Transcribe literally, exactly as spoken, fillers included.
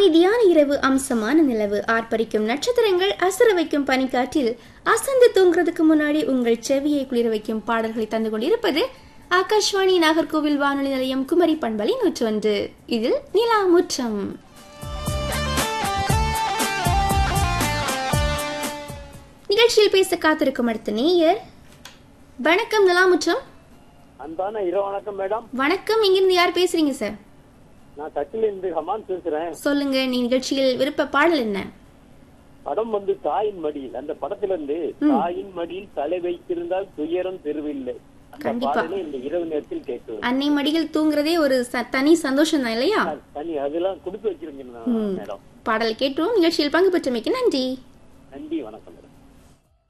அமைதியான இரவு, அம்சமான நிலவு, ஆர்ப்பரிக்கும் நட்சத்திரங்கள், அசர வைக்கும் பனிக்காற்றில் அசந்து தூங்குறதுக்கு முன்னாடி உங்கள் செவியை குளிர வைக்கும் பாடல்களை தந்து கொண்டிருப்பது ஆகாஷ்வாணி நாகர்கோவில் வானொலி நிலையம் குமரி பண்பலை நூற்றொன்று. இதில் நிலா முற்றம். நிகழ்ச்சியில் பேச காத்திருக்கும் அடுத்த நேயர். வணக்கம் நிலாமுற்றம். அன்பான இரவு வணக்கம் மேடம். வணக்கம். இங்கிருந்து யார் பேசுறீங்க சார்? நான் தட்டிலிருந்து ஹமான் பேசுறேன். சொல்லுங்க, நீ நிகழ்ச்சியில் விருப்ப பாடல் என்ன? படம் வந்து தாயின் மடியில். அந்த படத்துல இருந்து தாயின் மடியில் தலை வைத்திருந்தால் துயரம் தெருவில்லை. கண்டிப்பா இந்த இரவு நேரத்தில் கேட்குவேன். அன்னை மடியில் தூங்குறதே ஒரு தனி சந்தோஷம் தான் இல்லையா? தனி அதெல்லாம் கொடுத்து வச்சிருக்கீங்க மேடம். பாடல் கேட்டோம். நிகழ்ச்சியில் பங்கு பெற்றமைக்கு நன்றி. நன்றி, வணக்கம்.